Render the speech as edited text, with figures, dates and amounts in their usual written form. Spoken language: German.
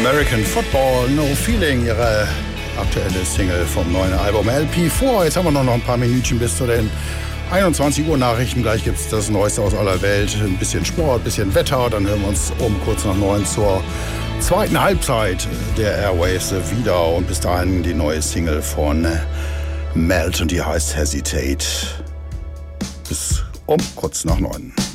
American Football, No Feeling, ihre aktuelle Single vom neuen Album LP4. Jetzt haben wir noch ein paar Minütchen bis zu den 21 Uhr Nachrichten. Gleich gibt es das Neueste aus aller Welt. Ein bisschen Sport, ein bisschen Wetter. Dann hören wir uns kurz nach 9 zur zweiten Halbzeit der Airwaves wieder. Und bis dahin die neue Single von Melt und die heißt Hesitate. Bis kurz nach 9.